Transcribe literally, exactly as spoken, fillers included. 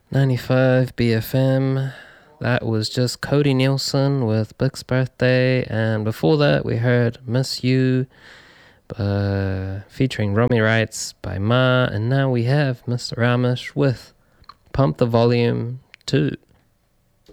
ninety-five B F M. That was just Cody Nielsen with Bix Birthday, and before that we heard Miss You uh, featuring Romy Wrights by Ma, and now we have Mister Ramesh with Pump the Volume two.